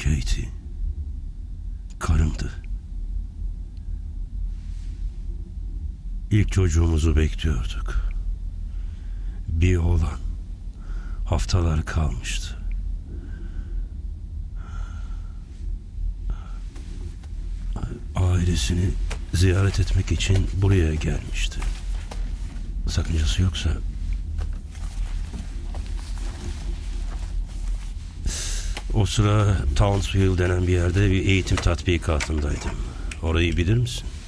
Katie. Karımdı. İlk çocuğumuzu bekliyorduk. Bir oğlan. Haftalar kalmıştı. Ailesini ziyaret etmek için buraya gelmişti. Sakıncası yoksa... O sıra Townsville denen bir yerde bir eğitim tatbikatındaydım. Orayı bilir misin?